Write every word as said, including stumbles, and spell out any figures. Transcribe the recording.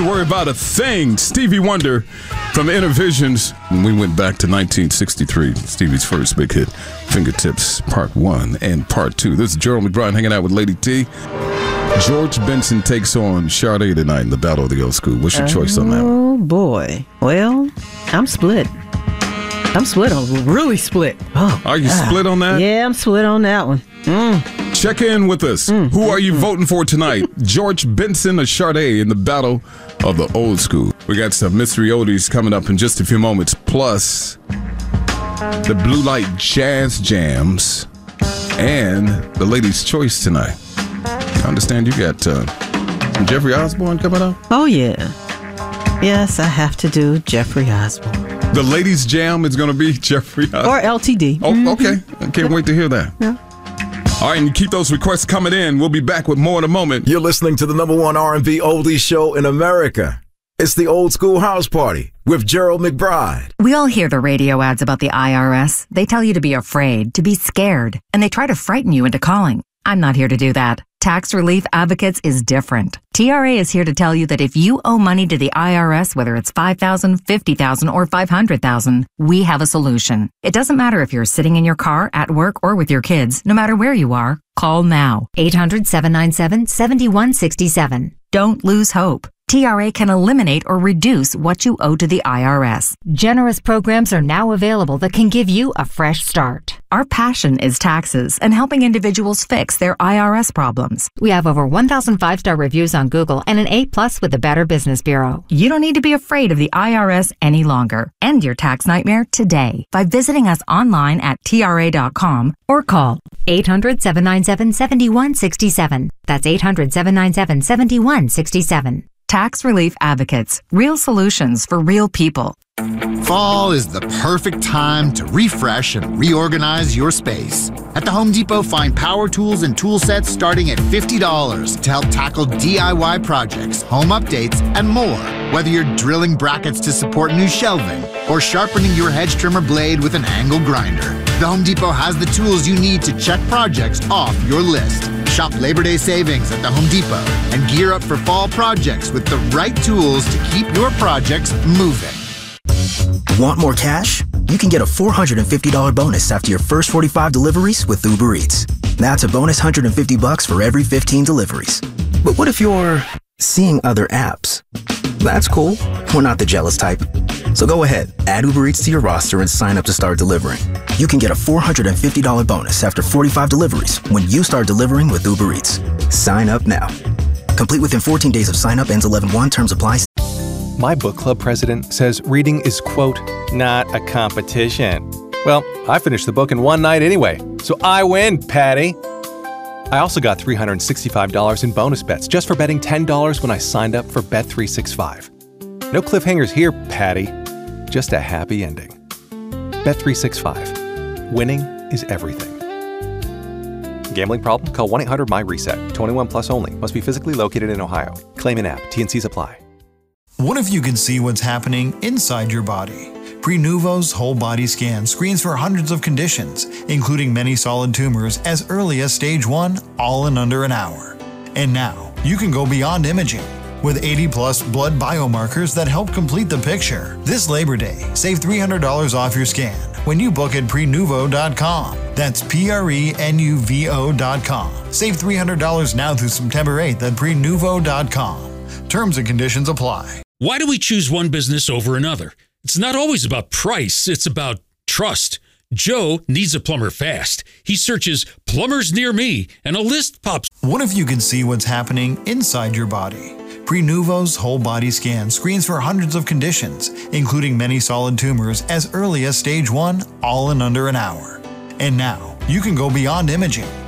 to worry about a thing. Stevie Wonder from Innervisions. And we went back to nineteen sixty-three, Stevie's first big hit, Fingertips, Part one and Part two. This is Gerald McBride hanging out with Lady T. George Benson takes on Sade tonight in the Battle of the Old School. What's your oh, choice on that one? Oh, boy. Well, I'm split. I'm split on, really split. Oh, Are you God. split on that? Yeah, I'm split on that one. Mm. Check in with us. Mm. Who are you mm. voting for tonight? George Benson or Sade in the Battle of the Old School? We got some mystery oldies coming up in just a few moments. Plus, the Blue Light Jazz Jams and the Ladies' Choice tonight. I understand you got uh, some Jeffrey Osborne coming up? Oh, yeah. Yes, I have to do Jeffrey Osborne. The Ladies' Jam is going to be Jeffrey Osborne. Or L T D. Oh, okay. I can't wait to hear that. Yeah. All right, and keep those requests coming in. We'll be back with more in a moment. You're listening to the number one R and B oldies show in America. It's the Old School House Party with Gerald McBride. We all hear the radio ads about the I R S. They tell you to be afraid, to be scared, and they try to frighten you into calling. I'm not here to do that. Tax Relief Advocates is different. T R A is here to tell you that if you owe money to the I R S, whether it's five thousand dollars, fifty thousand dollars, or five hundred thousand dollars, we have a solution. It doesn't matter if you're sitting in your car, at work, or with your kids. No matter where you are, call now. eight hundred, seven nine seven, seven one six seven. Don't lose hope. T R A can eliminate or reduce what you owe to the I R S. Generous programs are now available that can give you a fresh start. Our passion is taxes and helping individuals fix their I R S problems. We have over one thousand five-star reviews on Google and an A plus with the Better Business Bureau. You don't need to be afraid of the I R S any longer. End your tax nightmare today by visiting us online at T R A dot com or call eight hundred, seven nine seven, seven one six seven. That's eight hundred, seven nine seven, seven one six seven. Tax Relief Advocates. Real solutions for real people. Fall is the perfect time to refresh and reorganize your space. At the Home Depot, find power tools and tool sets starting at fifty dollars to help tackle D I Y projects, home updates, and more. Whether you're drilling brackets to support new shelving or sharpening your hedge trimmer blade with an angle grinder, the Home Depot has the tools you need to check projects off your list. Shop Labor Day savings at the Home Depot and gear up for fall projects with the right tools to keep your projects moving. Want more cash? You can get a four hundred fifty dollars bonus after your first forty-five deliveries with Uber Eats. That's a bonus one hundred fifty bucks for every fifteen deliveries. But what if you're seeing other apps? That's cool. We're not the jealous type. So go ahead, add Uber Eats to your roster and sign up to start delivering. You can get a four hundred fifty dollars bonus after forty-five deliveries when you start delivering with Uber Eats. Sign up now. Complete within fourteen days of sign up, ends eleven one, terms apply. My book club president says reading is, quote, not a competition. Well, I finished the book in one night anyway, so I win, Patty. I also got three hundred sixty-five dollars in bonus bets just for betting ten dollars when I signed up for Bet three sixty-five. No cliffhangers here, Patty. Just a happy ending. Bet three sixty-five. Winning is everything. Gambling problem? Call one eight hundred my reset. twenty-one plus only. Must be physically located in Ohio. Claim in app. T and Cs apply. What if you could see what's happening inside your body? Prenuvo's whole body scan screens for hundreds of conditions, including many solid tumors as early as stage one, all in under an hour. And now, you can go beyond imaging. With eighty plus blood biomarkers that help complete the picture. This Labor Day, save three hundred dollars off your scan when you book at prenuvo dot com. That's P R E N U V O dot com. Save three hundred dollars now through September eighth at prenuvo dot com. Terms and conditions apply. Why do we choose one business over another? It's not always about price, it's about trust. Joe needs a plumber fast. He searches plumbers near me and a list pops. What if you could see what's happening inside your body? Prenuvo's whole body scan screens for hundreds of conditions, including many solid tumors as early as stage one, all in under an hour. And now, you can go beyond imaging.